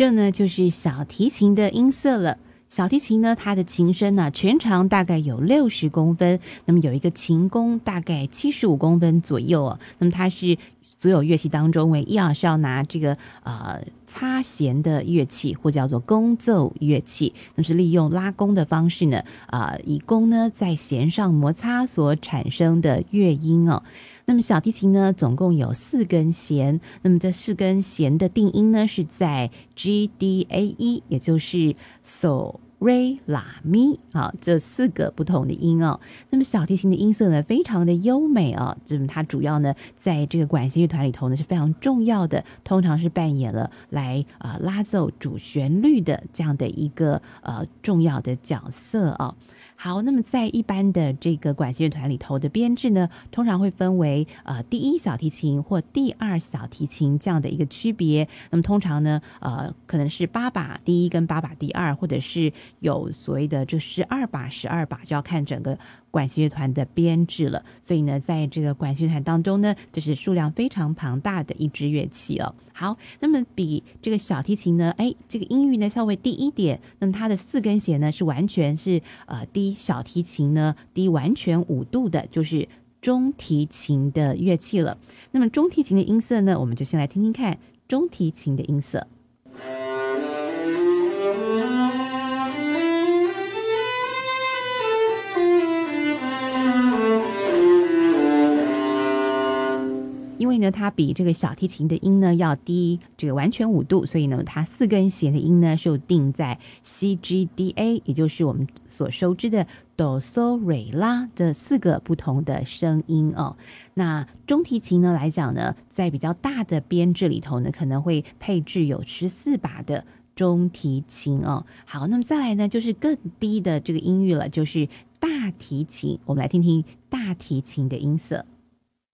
这呢就是小提琴的音色了。小提琴呢，它的琴身呢，全长大概有60公分，那么有一个琴弓大概75公分左右哦。那么它是所有乐器当中唯一是要拿这个擦弦的乐器，或叫做弓奏乐器。那么是利用拉弓的方式呢，以弓呢在弦上摩擦所产生的乐音哦。那么小提琴呢，总共有4根弦，那么这4根弦的定音呢是在 G D A E， 也就是嗦瑞拉咪这4个不同的音哦。那么小提琴的音色呢非常的优美哦，它主要呢在这个管弦乐团里头呢是非常重要的，通常是扮演了来拉奏主旋律的这样的一个重要的角色哦。好，那么在一般的这个管弦乐团里头的编制呢，通常会分为第1小提琴或第2小提琴这样的一个区别。那么通常呢，可能是8把第1跟8把第2，或者是有所谓的就12把12把，就要看整个管弦乐团的编制了。所以呢，在这个管弦乐团当中呢，这是数量非常庞大的一支乐器哦。好，那么比这个小提琴呢，这个音域呢稍微低一点，那么它的4根弦呢是完全是低小提琴呢低完全5度的，就是中提琴的乐器了。那么中提琴的音色呢，我们就先来听听看中提琴的音色。因为呢它比这个小提琴的音呢要低这个完全5度，所以呢它4根弦的音呢就定在 C G D A， 也就是我们所熟知的哆嗦瑞拉这4个不同的声音哦。那中提琴呢来讲呢，在比较大的编制里头呢，可能会配置有14把的中提琴哦。好，那么再来呢就是更低的这个音域了，就是大提琴。我们来听听大提琴的音色。